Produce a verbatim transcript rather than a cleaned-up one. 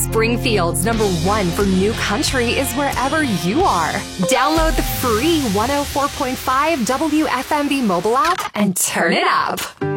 Springfield's number one for new country is wherever you are. Download the free one oh four point five W F M B mobile app and turn it up.